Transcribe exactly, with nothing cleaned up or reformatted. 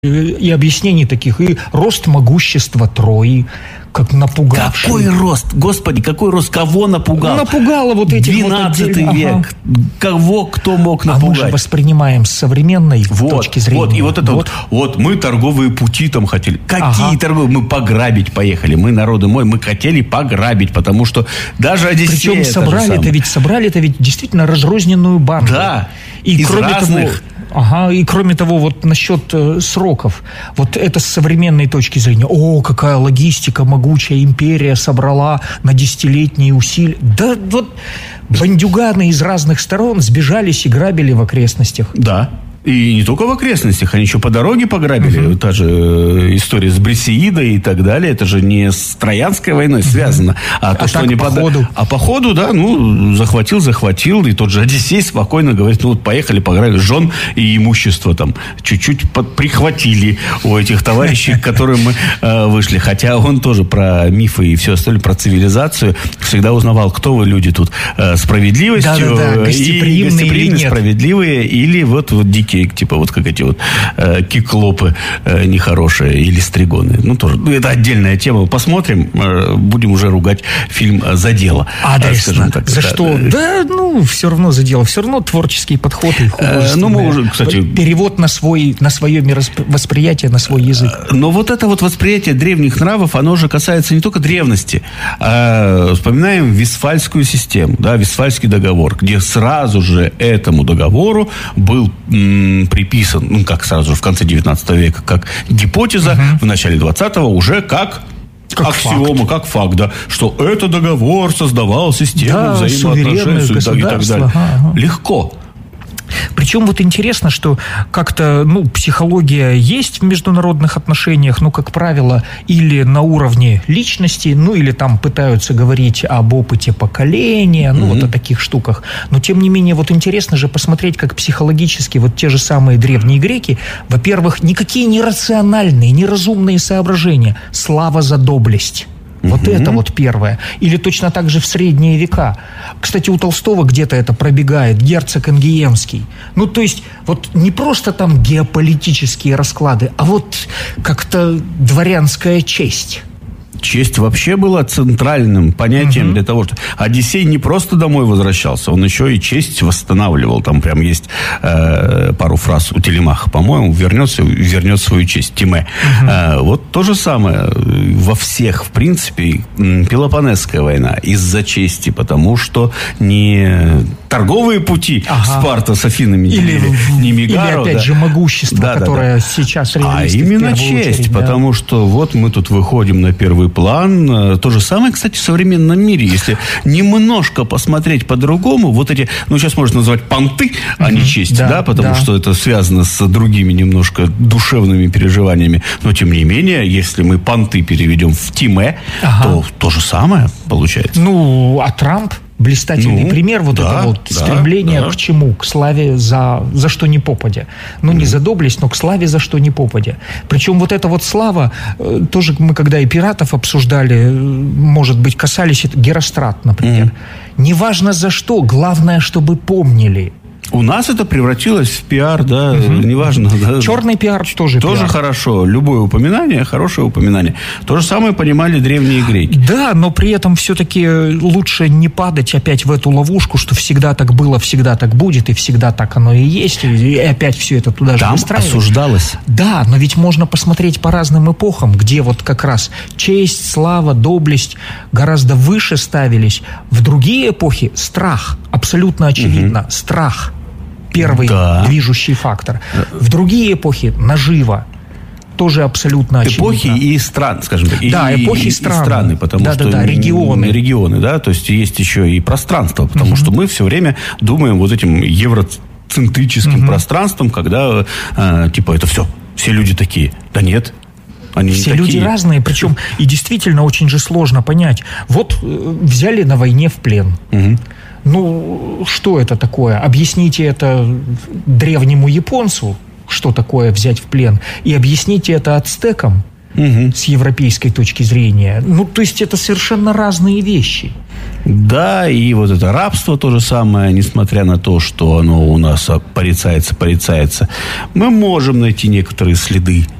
и объяснений таких, и рост могущества Трои, как напугавший. Какой рост? Господи, какой рост? Кого напугал? Напугало вот этих двенадцатый вот век. Ага. Кого кто мог напугать? А мы же воспринимаем с современной вот, точки зрения. Вот, и вот это вот. вот, вот мы торговые пути там хотели. Какие ага. торговые? Мы пограбить поехали. Мы, народы мой, мы хотели пограбить, потому что даже Одиссея... Причем собрали-то ведь, собрали-то ведь действительно разрозненную банду. Да, и из кроме разных... того... Ага, и кроме того, вот насчет э, сроков, вот это с современной точки зрения, о, какая логистика, могучая империя собрала на десятилетние усилия. Да вот бандюганы из разных сторон сбежались и грабили в окрестностях. Да. И не только в окрестностях, они еще по дороге пограбили. Uh-huh. Та же история с Брисеидой и так далее. Это же не с Троянской войной связано, uh-huh. а то, а что они по под... ходу. А по ходу, да, ну, захватил, захватил. И тот же Одиссей спокойно говорит, ну, вот поехали, пограбили. Жен и имущество там чуть-чуть под... прихватили у этих товарищей, к которым мы э, вышли. Хотя он тоже про мифы и все остальное, про цивилизацию всегда узнавал, кто вы, люди тут э, справедливостью. Да-да-да, гостеприимные, и гостеприимные, или нет. Справедливые, или вот, вот дикие, типа вот как эти вот э, киклопы э, нехорошие или стригоны. Ну, тоже. Это отдельная тема. Посмотрим. Э, будем уже ругать фильм «За дело». Адресно. Так, за да, что? Да, да, ну, все равно за дело. Все равно творческий подход и художественное. Э, ну, мы уже, кстати... Перевод на, свой, на свое мировосприятие, на свой язык. Но вот это вот восприятие древних нравов, оно же касается не только древности. А, вспоминаем Вестфальскую систему, да, Вестфальский договор, где сразу же этому договору был м, приписан, ну, как сразу же в конце девятнадцатого века, как гипотеза, угу. в начале двадцатого уже как... Как аксиома, факт. как факт, да, что этот договор создавал систему да, взаимоотношений и так далее. Ага, ага. Легко. Причем вот интересно, что как-то, ну, психология есть в международных отношениях, ну, как правило, или на уровне личности, ну, или там пытаются говорить об опыте поколения, ну, mm-hmm. вот о таких штуках. Но, тем не менее, вот интересно же посмотреть, как психологически вот те же самые древние греки, во-первых, никакие не рациональные, не разумные соображения. Слава за доблесть. Вот угу. это вот первое. Или точно так же в средние века. Кстати, у Толстого где-то это пробегает, герцог Энгиемский. Ну, то есть, вот не просто там геополитические расклады, а вот как-то дворянская честь. Честь вообще была центральным понятием угу. для того, что Одиссей не просто домой возвращался, он еще и честь восстанавливал. Там прям есть э, пару фраз у Телемаха, по-моему, вернется, вернет свою честь. Тиме. Угу. Э, вот то же самое во всех, в принципе, Пелопоннесская война из-за чести, потому что не торговые пути ага. Спарта с Афинами или, не Мегаро, или опять да. же могущество, да, которое да, да. сейчас а именно честь, очередь, потому да. что вот мы тут выходим на первый план. То же самое, кстати, в современном мире. Если немножко посмотреть по-другому, вот эти, ну, сейчас можно назвать понты, а не честь, да, да потому да. что это связано с другими немножко душевными переживаниями. Но, тем не менее, если мы понты переведем в тиме, ага. то то же самое получается. Ну, а Трамп? Блистательный ну, пример, вот да, это вот да, стремление да. к чему? К славе за, за что ни попадя. Ну, mm. не за доблесть, но к славе за что ни попадя. Причем вот эта вот слава, э, тоже мы когда и пиратов обсуждали, э, может быть, касались, это Герострат, например. Mm. Неважно за что, главное, чтобы помнили. У нас это превратилось в пиар, да, угу. неважно. Да. Черный пиар тоже Тоже пиар. хорошо. Любое упоминание, хорошее упоминание. То же самое понимали древние греки. Да, но при этом все-таки лучше не падать опять в эту ловушку, что всегда так было, всегда так будет, и всегда так оно и есть, и опять все это туда же выстраивать. Там осуждалось. Да, но ведь можно посмотреть по разным эпохам, где вот как раз честь, слава, доблесть гораздо выше ставились. В другие эпохи страх, абсолютно очевидно, угу. страх. Первый да. движущий фактор. В другие эпохи нажива. Тоже абсолютно очевидно. Эпохи и страны, скажем так. Да, и, эпохи и, и страны. страны. Потому да, что да, да, регионы. Регионы, да, то есть есть еще и пространство. Потому угу. что мы все время думаем вот этим евроцентрическим угу. пространством, когда э, типа это все, все люди такие. Да нет. Они все люди такие. разные, причем и действительно очень же сложно понять. Вот э, взяли на войне в плен. Угу. Ну, что это такое? Объясните это древнему японцу, что такое взять в плен, и объясните это ацтекам. угу. с европейской точки зрения. Ну, то есть это совершенно разные вещи. Да, и вот это рабство то же самое, несмотря на то, что оно у нас порицается, порицается, мы можем найти некоторые следы